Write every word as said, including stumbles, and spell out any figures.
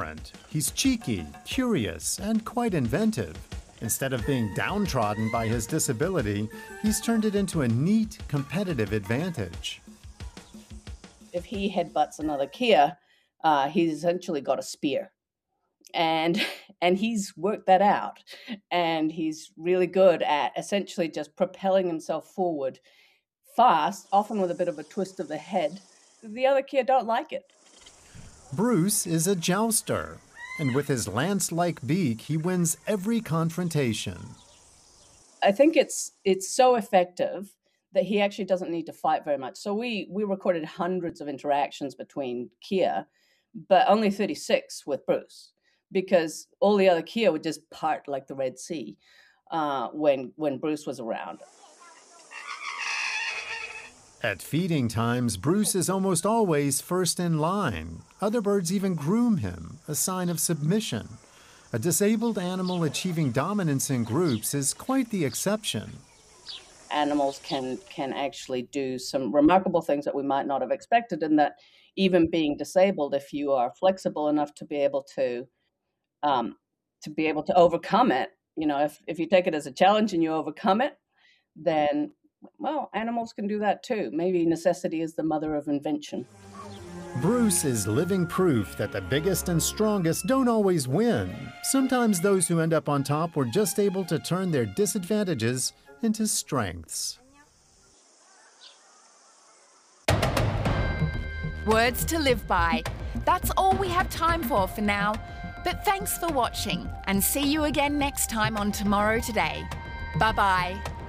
different. He's cheeky, curious, and quite inventive. Instead of being downtrodden by his disability, he's turned it into a neat, competitive advantage. If he headbutts another Kia, uh, he's essentially got a spear. And and he's worked that out. And he's really good at essentially just propelling himself forward fast, often with a bit of a twist of the head. The other Kia don't like it. Bruce is a jouster, and with his lance-like beak, he wins every confrontation. I think it's it's so effective that he actually doesn't need to fight very much. So we we recorded hundreds of interactions between Kia, but only thirty-six with Bruce, because all the other Kia would just part like the Red Sea uh, when when Bruce was around. At feeding times, Bruce is almost always first in line. Other birds even groom him, a sign of submission. A disabled animal achieving dominance in groups is quite the exception. Animals can can actually do some remarkable things that we might not have expected, and that even being disabled, if you are flexible enough to be able to um, to be able to overcome it, you know, if, if you take it as a challenge and you overcome it, then, well, animals can do that too. Maybe necessity is the mother of invention. Bruce is living proof that the biggest and strongest don't always win. Sometimes those who end up on top were just able to turn their disadvantages into strengths. Words to live by. That's all we have time for for now. But thanks for watching, and see you again next time on Tomorrow Today. Bye-bye.